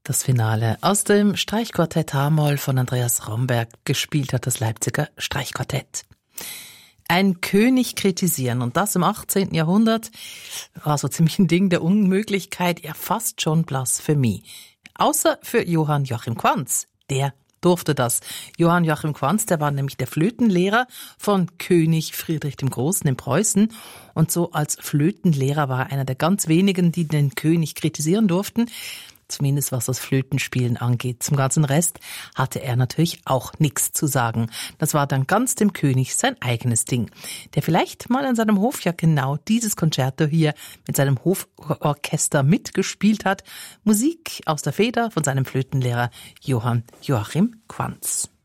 Das Finale aus dem Streichquartett H-Moll von Andreas Romberg, gespielt hat das Leipziger Streichquartett. Ein König kritisieren, und das im 18. Jahrhundert, war so ziemlich ein Ding der Unmöglichkeit, ja fast schon Blasphemie. Außer für Johann Joachim Quanz, der durfte das. Johann Joachim Quanz, der war nämlich der Flötenlehrer von König Friedrich dem Großen in Preußen, und so als Flötenlehrer war er einer der ganz wenigen, die den König kritisieren durften. Zumindest was das Flötenspielen angeht. Zum ganzen Rest hatte er natürlich auch nichts zu sagen. Das war dann ganz dem König sein eigenes Ding, der vielleicht mal an seinem Hof ja genau dieses Concerto hier mit seinem Hoforchester mitgespielt hat. Musik aus der Feder von seinem Flötenlehrer Johann Joachim Quanz.